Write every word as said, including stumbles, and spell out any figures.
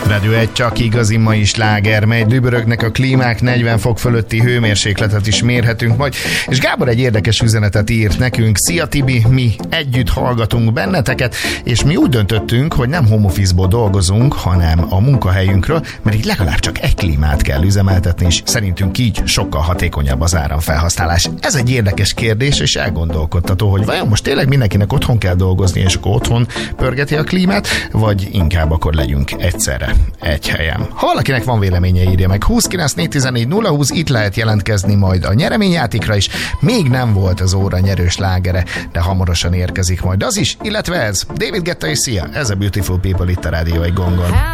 Rádió egy csak igazi mai sláger megy, dübörögnek a klímák, negyven fok fölötti hőmérsékletet is mérhetünk majd, és Gábor egy érdekes üzenetet írt nekünk. Szia Tibi, mi együtt hallgatunk benneteket, és mi úgy döntöttünk, hogy nem home office-ból dolgozunk, hanem a munkahelyünkről, mert így legalább csak egy klímát kell üzemeltetni, és szerintünk így sokkal hatékonyabb az áramfelhasználás. Ez egy érdekes kérdés, és elgondolkodtató, hogy vajon most tényleg mindenkinek otthon kell dolgozni, és akkor otthon pörgeti a klímát, vagy inkább akkor legyünk egyszerre egy helyen. Ha valakinek van véleménye, írja meg. húsz kilenc négy tizennégy nulla húsz, itt lehet jelentkezni majd a nyereményjátékra is. Még nem volt az óra nyerős slágere, de hamarosan érkezik majd az is, illetve ez. David Guetta és Sia, ez a Beautiful People itt a Rádió egy gongon.